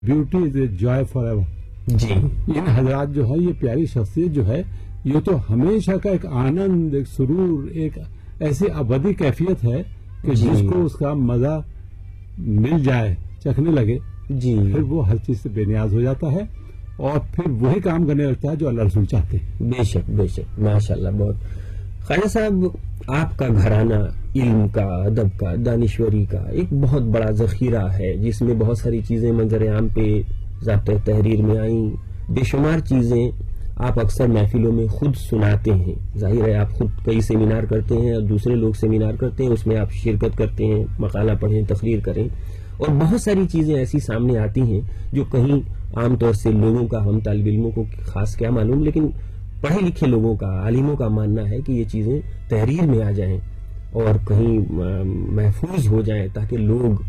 Beauty is a joy for ever. جی ان حضرات جو ہے یہ پیاری شخصیت جو ہے یہ تو ہمیشہ کا ایک آنند، ایک سرور، ایک ایسی ابدی کیفیت ہے کہ جس کو اس کا مزہ مل جائے، چکھنے لگے، جی پھر وہ ہر چیز سے بے نیاز ہو جاتا ہے اور پھر وہی کام کرنے لگتا ہے جو اللہ رسول چاہتے ہیں. بے شک بے شک، ماشاء اللہ. بہت خواجہ صاحب، آپ کا گھرانہ علم کا، ادب کا، دانشوری کا ایک بہت بڑا ذخیرہ ہے، جس میں بہت ساری چیزیں منظر عام پہ ضابطۂ تحریر میں آئیں. بے شمار چیزیں آپ اکثر محفلوں میں خود سناتے ہیں. ظاہر ہے آپ خود کئی سیمینار کرتے ہیں اور دوسرے لوگ سیمینار کرتے ہیں، اس میں آپ شرکت کرتے ہیں، مقالہ پڑھیں، تقریر کریں، اور بہت ساری چیزیں ایسی سامنے آتی ہیں جو کہیں عام طور سے لوگوں کا، ہم طالب علموں کو خاص کیا معلوم، لیکن پڑھے لکھے لوگوں کا، عالموں کا ماننا ہے کہ یہ چیزیں تحریر میں آ جائیں اور کہیں محفوظ ہو جائیں تاکہ لوگ،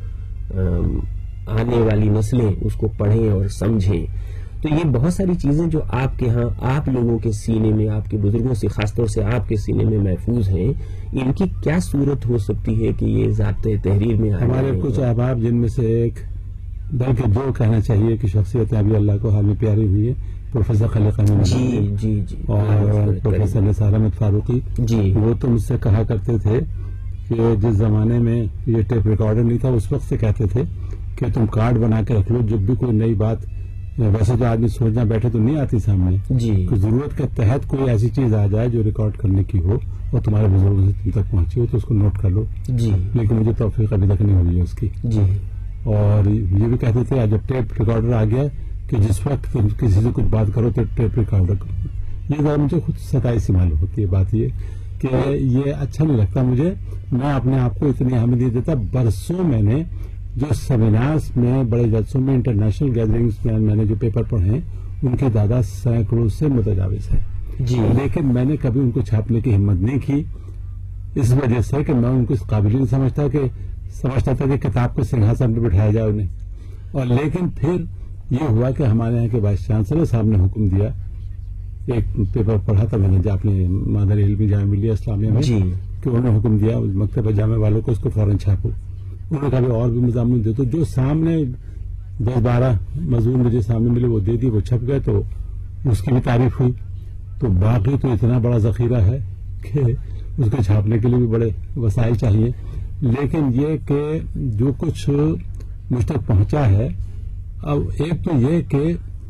آنے والی نسلیں اس کو پڑھیں اور سمجھیں. تو یہ بہت ساری چیزیں جو آپ کے ہاں، آپ لوگوں کے سینے میں، آپ کے بزرگوں سے، خاص طور سے آپ کے سینے میں محفوظ ہیں، ان کی کیا صورت ہو سکتی ہے کہ یہ ضابطۂ تحریر میں آئے؟ ہمارے کچھ احباب جن میں سے ایک، بلکہ دو کہنا چاہیے کہ شخصیت ابھی اللہ کو حال میں پیاری ہوئی ہے، پروفیسر خالق احمد جی جی جی، اور پروفیسر نثار احمد فاروقی. جی وہ تو مجھ سے کہا کرتے تھے کہ جس زمانے میں یہ ٹیپ ریکارڈر نہیں تھا اس وقت سے کہتے تھے کہ تم کارڈ بنا کے رکھ لو، جب بھی کوئی نئی بات، ویسے تو آدمی سوچنا بیٹھے تو نہیں آتی سامنے، جی ضرورت کے تحت کوئی ایسی چیز آ جائے جو ریکارڈ کرنے کی ہو اور تمہارے بزرگوں سے تم تک پہنچی ہو تو اس کو نوٹ کر لو. جی لیکن مجھے توفیق ابھی تک نہیں ہوئی ہے اس کی. جی اور یہ بھی کہتے تھے جب ٹیپ ریکارڈر آ گیا کہ جس وقت تم کسی سے کچھ بات کرو تو ٹیپ ریکارڈر کرو. یہ ذرا مجھے خود ستائی سی معلوم ہوتی ہے بات یہ کہ یہ اچھا نہیں لگتا مجھے. میں اپنے آپ کو اتنی اہمیت نہیں دیتا. برسوں میں نے جو سیمینارز میں، بڑے جلسوں میں، انٹرنیشنل گیدرنگز میں نے جو پیپر پڑھے ہیں ان کی تعداد سینکڑوں سے متجاوز ہے. جی لیکن میں نے کبھی ان کو چھاپنے کی ہمت نہیں کی، اس وجہ سے کہ میں ان کو اس قابل نہیں سمجھتا تھا کہ کتاب کے سنگھاسن پہ بٹھایا جائے انہیں. اور لیکن پھر یہ ہوا کہ ہمارے یہاں کے وائس چانسلر صاحب نے حکم دیا، ایک پیپر پڑھا تھا میں نے اپنے مادر علمی جامعہ ملیہ اسلامیہ میں، جی کہ انہوں نے حکم دیا مکتبہ جامعہ والوں کو اس کو فوراً چھاپو. انہوں نے کہا بھی اور بھی مضامین دے تو جو سامنے 10-12 مضمون مجھے سامنے ملے وہ دے دی، وہ چھپ گئے تو اس کی بھی تعریف ہوئی. تو باقی تو اتنا بڑا ذخیرہ ہے کہ اس کو چھاپنے کے لیے بھی بڑے وسائل چاہیے. لیکن یہ کہ جو کچھ مجھ تک پہنچا ہے، اب ایک تو یہ کہ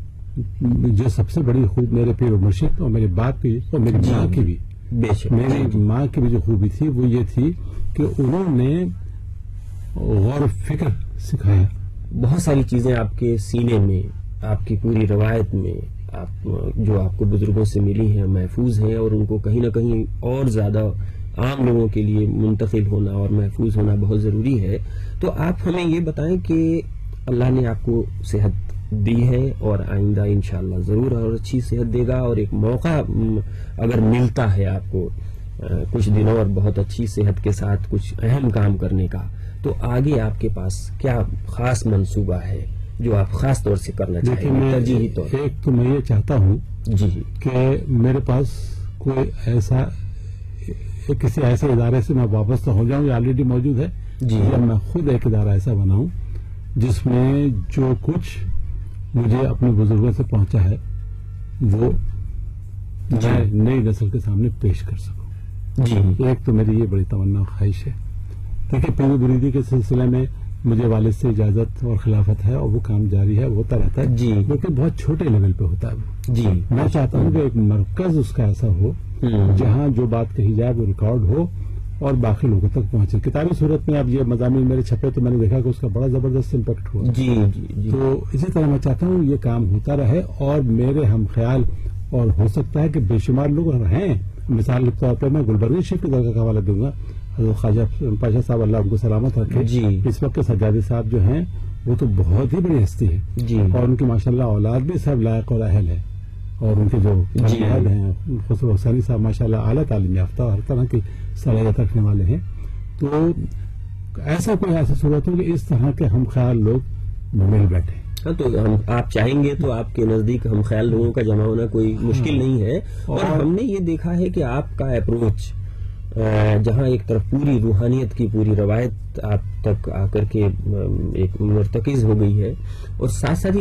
جو سب سے بڑی خوب میرے پیر و مرشد اور میرے باپ کی اور میری ماں کی بھی، بے شک، میری ماں کی بھی جو خوبی تھی وہ یہ تھی کہ انہوں نے غور و فکر سکھایا. بہت ساری چیزیں آپ کے سینے میں، آپ کی پوری روایت میں، جو آپ کو بزرگوں سے ملی ہیں، محفوظ ہیں، اور ان کو کہیں نہ کہیں اور زیادہ عام لوگوں کے لیے منتقل ہونا اور محفوظ ہونا بہت ضروری ہے. تو آپ ہمیں یہ بتائیں کہ اللہ نے آپ کو صحت دی ہے اور آئندہ انشاءاللہ ضرور اور اچھی صحت دے گا، اور ایک موقع اگر ملتا ہے آپ کو کچھ دنوں اور بہت اچھی صحت کے ساتھ کچھ اہم کام کرنے کا، تو آگے آپ کے پاس کیا خاص منصوبہ ہے جو آپ خاص طور سے کرنا چاہیں گے ترجیحی طور؟ ایک تو میں یہ چاہتا ہوں جی کہ میرے پاس کوئی ایسا، کسی ایسے ادارے سے میں وابستہ ہو جاؤں، یہ آلریڈی موجود ہے، جی، یا میں خود ایک ادارہ ایسا بناؤں جس میں جو کچھ مجھے اپنے بزرگوں سے پہنچا ہے وہ میں نئی نسل کے سامنے پیش کر سکوں. جی، ایک تو میری یہ بڑی تمنا و خواہش ہے. دیکھیے پیر مریدی کے سلسلے میں مجھے والد سے اجازت اور خلافت ہے اور وہ کام جاری ہے، ہوتا رہتا ہے، جی، لیکن بہت چھوٹے لیول پہ ہوتا ہے وہ. جی، میں چاہتا ہوں کہ ایک مرکز اس کا ایسا ہو جہاں جو بات کہی جائے وہ ریکارڈ ہو اور باقی لوگوں تک پہنچے. کتابی صورت میں اب یہ مضامین میرے چھپے تو میں نے دیکھا کہ اس کا بڑا زبردست امپیکٹ ہوا. جی جی جی، تو اسی طرح میں چاہتا ہوں یہ کام ہوتا رہے اور میرے ہم خیال، اور ہو سکتا ہے کہ بے شمار لوگ ہیں. مثال کے طور پر میں گلبرگہ شریف کی درگاہ کا حوالہ دوں گا. حضرت خواجہ پاشا صاحب اللہ ان کو سلامت رکھے، جی، اس وقت کے سجادی صاحب جو ہیں وہ تو بہت ہی بڑی ہستی ہے، جی، اور ان کی ماشاءاللہ اولاد بھی سب لائق اور اہل ہے، اور ان کے جو والد ہیں خسرو حسینی صاحب ماشاءاللہ اعلیٰ تعلیم یافتہ ہر طرح کی صلاحیت رکھنے والے ہیں. تو ایسا کوئی ایسی صورت ہو کہ اس طرح کے ہم خیال لوگ مل بیٹھے. ہاں، تو آپ چاہیں گے تو آپ کے نزدیک ہم خیال لوگوں کا جمع ہونا کوئی مشکل نہیں ہے. اور ہم نے یہ دیکھا ہے کہ آپ کا اپروچ جہاں ایک طرف پوری روحانیت کی پوری روایت آپ تک آ کر کے ایک مرتکز ہو گئی ہے، اور ساتھ ساتھ